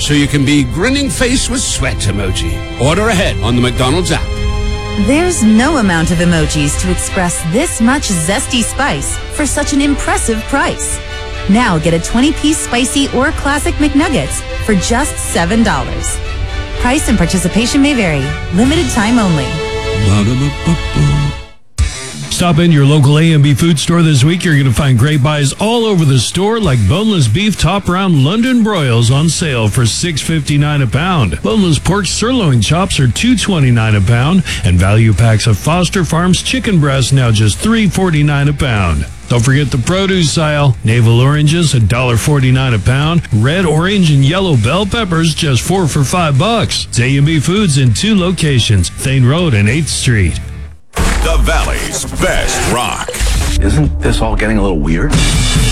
so you can be grinning face with sweat emoji. Order ahead on the McDonald's app. There's no amount of emojis to express this much zesty spice for such an impressive price. Now get a 20-piece spicy or classic McNuggets for just $7. Price and participation may vary. Limited time only. Stop in your local A&B food store this week. You're going to find great buys all over the store, like boneless beef top round London broils on sale for $6.59 a pound. Boneless pork sirloin chops are $2.29 a pound, and value packs of Foster Farms chicken breasts now just $3.49 a pound. Don't forget the produce aisle. Navel oranges, $1.49 a pound. Red, orange, and yellow bell peppers, just $4 for $5. It's A&B Foods in 2 locations, Thane Road and 8th Street. The Valley's best rock. Isn't this all getting a little weird?